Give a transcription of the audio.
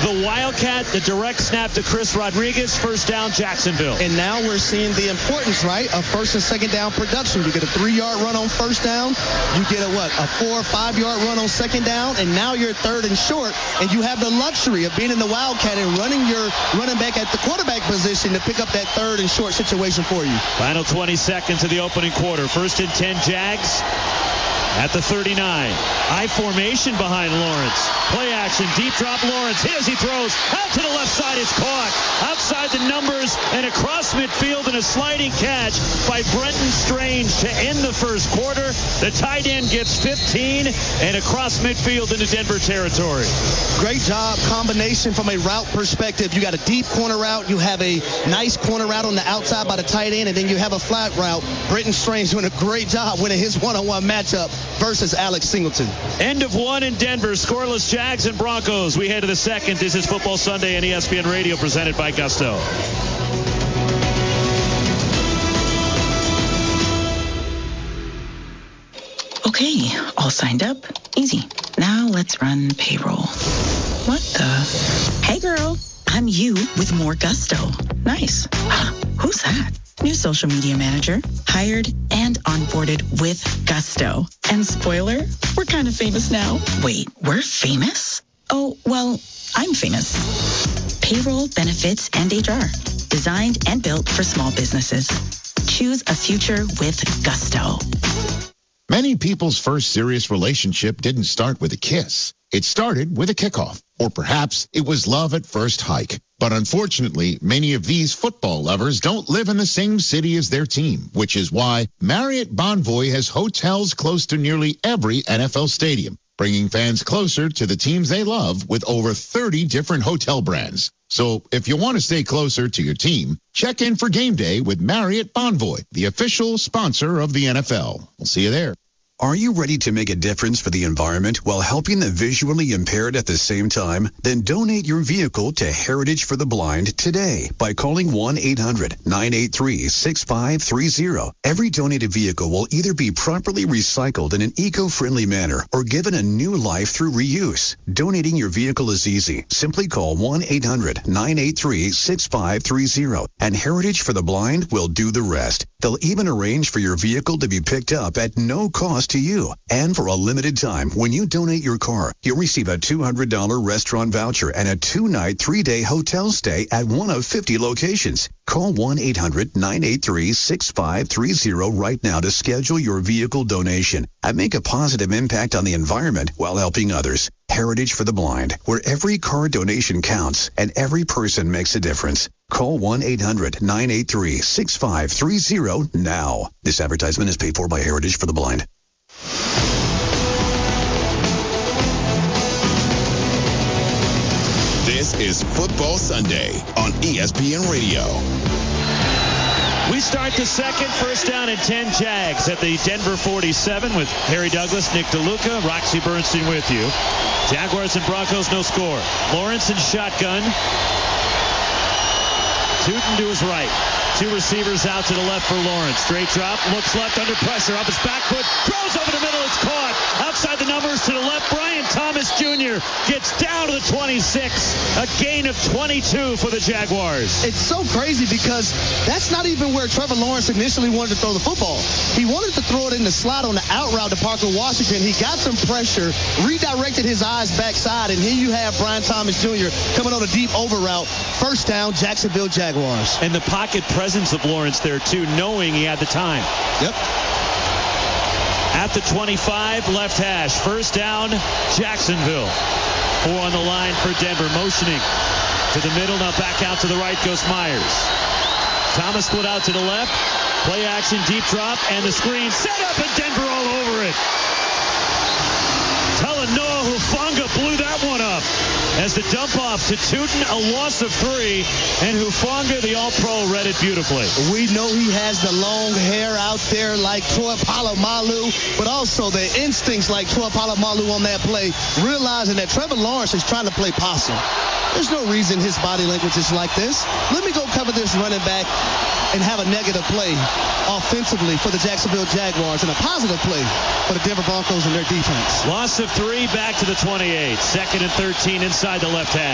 the Wildcat, the direct snap to Chris Rodriguez, first down, Jacksonville. And now we're seeing the importance, right, of first and second down production. You get a 3-yard run on first down. You get a 4 or 5 yard run on second down, and now you're third and short, and you have the luxury of being in the Wildcat and running your running back at the quarterback position to pick up that third and short situation for you. Final 20 seconds of the opening quarter. First and 10, Jags at the 39. I formation behind Lawrence. Play action, deep drop Lawrence. Hit as he throws. Out to the left side, it's caught. Outside the numbers and across midfield, and a sliding catch by Brenton Strange to end the first quarter. The tight end gets 15 and across midfield into Denver territory. Great job, combination from a route perspective. You got a deep corner route. You have a nice corner route on the outside by the tight end, and then you have a flat route. Brenton Strange doing a great job winning his one-on-one matchup versus Alex Singleton. End of one in Denver. Scoreless Jags and Broncos. We head to the second. This is Football Sunday on ESPN Radio, presented by Gusto. Okay, all signed up. Easy. Now let's run payroll. What the? Hey girl, I'm you with more Gusto. Nice. Who's that? New social media manager. Hired and onboarded with Gusto. And spoiler, we're kind of famous now. Wait, we're famous? Oh, well, I'm famous. Payroll, benefits, and HR. Designed and built for small businesses. Choose a future with Gusto. Many people's first serious relationship didn't start with a kiss. It started with a kickoff. Or perhaps it was love at first hike. But unfortunately, many of these football lovers don't live in the same city as their team, which is why Marriott Bonvoy has hotels close to nearly every NFL stadium, bringing fans closer to the teams they love with over 30 different hotel brands. So if you want to stay closer to your team, check in for game day with Marriott Bonvoy, the official sponsor of the NFL. We'll see you there. Are you ready to make a difference for the environment while helping the visually impaired at the same time? Then donate your vehicle to Heritage for the Blind today by calling 1-800-983-6530. Every donated vehicle will either be properly recycled in an eco-friendly manner or given a new life through reuse. Donating your vehicle is easy. Simply call 1-800-983-6530 and Heritage for the Blind will do the rest. They'll even arrange for your vehicle to be picked up at no cost to you. And for a limited time, when you donate your car, you'll receive a $200 restaurant voucher and a 2-night, 3-day hotel stay at one of 50 locations. Call 1-800-983-6530 right now to schedule your vehicle donation and make a positive impact on the environment while helping others. Heritage for the Blind, where every car donation counts and every person makes a difference. Call 1-800-983-6530 now. This advertisement is paid for by Heritage for the Blind. This is Football Sunday on ESPN Radio. We start the second, first down and 10 Jags at the Denver 47 with Harry Douglas, Nick DeLuca, Roxy Bernstein with you. Jaguars and Broncos, no score. Lawrence in shotgun. Tootin to his right. Two receivers out to the left for Lawrence. Straight drop, looks left under pressure. Off his back foot, throws over the middle, it's caught. Outside the numbers to the left, Brian Thomas Jr. gets down to the 26. A gain of 22 for the Jaguars. It's so crazy because that's not even where Trevor Lawrence initially wanted to throw the football. He wanted to throw it in the slot on the out route to Parker Washington. He got some pressure, redirected his eyes backside, and here you have Brian Thomas Jr. coming on a deep over route. First down, Jacksonville Jaguars. And the pocket presence of Lawrence there, too, knowing he had the time. Yep. At the 25, left hash. First down, Jacksonville. 4 on the line for Denver. Motioning to the middle. Now back out to the right goes Myers. Thomas split out to the left. Play action, deep drop, and the screen set up, and Denver all over it. Talanoa Hufanga blew that one up. As the dump off to Tootin, a loss of 3, and Hufanga, the All-Pro, read it beautifully. We know he has the long hair out there like Troy Polamalu, but also the instincts like Troy Polamalu on that play, realizing that Trevor Lawrence is trying to play possum. There's no reason his body language is like this. Let me go cover this running back and have a negative play offensively for the Jacksonville Jaguars and a positive play for the Denver Broncos and their defense. Loss of 3, back to the 28. Second and 13 inside the left half.